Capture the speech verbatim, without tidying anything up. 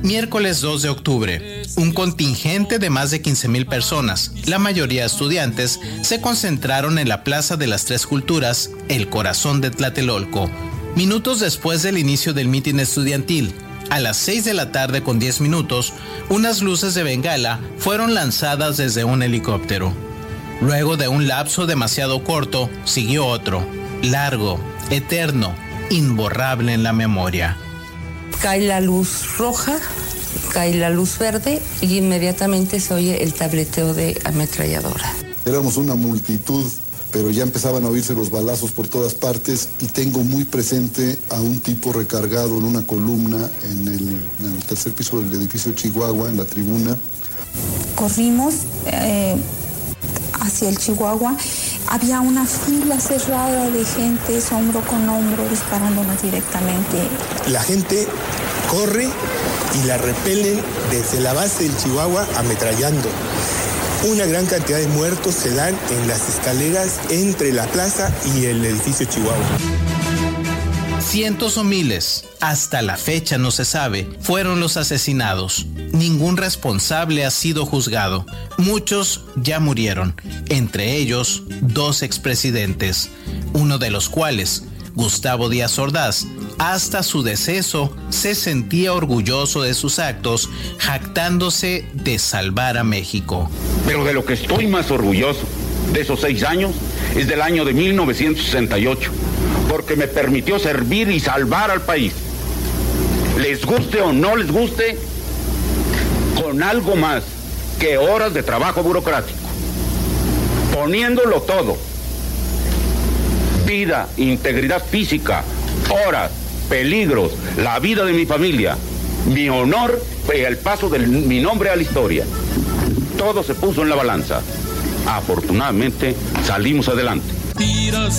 Miércoles dos de octubre, un contingente de más de quince mil personas, la mayoría estudiantes, se concentraron en la Plaza de las Tres Culturas, el corazón de Tlatelolco. Minutos después del inicio del mitin estudiantil, a las seis de la tarde con diez minutos, unas luces de bengala fueron lanzadas desde un helicóptero. Luego de un lapso demasiado corto, siguió otro, largo, eterno, imborrable en la memoria. Cae la luz roja, cae la luz verde y inmediatamente se oye el tableteo de ametralladora. Éramos una multitud, pero ya empezaban a oírse los balazos por todas partes y tengo muy presente a un tipo recargado en una columna en el, en el tercer piso del edificio Chihuahua, en la tribuna. Corrimos eh, hacia el Chihuahua. Había una fila cerrada de gente, hombro con hombro, disparándonos directamente. La gente corre y la repelen desde la base del Chihuahua ametrallando. Una gran cantidad de muertos se dan en las escaleras entre la plaza y el edificio Chihuahua. Cientos o miles, hasta la fecha no se sabe, fueron los asesinados. Ningún responsable ha sido juzgado. Muchos ya murieron, entre ellos dos expresidentes, uno de los cuales, Gustavo Díaz Ordaz, hasta su deceso se sentía orgulloso de sus actos, jactándose de salvar a México. Pero de lo que estoy más orgulloso de esos seis años es del año de mil novecientos sesenta y ocho, porque me permitió servir y salvar al país. Les guste o no les guste, con algo más que horas de trabajo burocrático, poniéndolo todo, vida, integridad física, horas, peligros, la vida de mi familia, mi honor y el paso de mi nombre a la historia. Todo se puso en la balanza. Afortunadamente salimos adelante.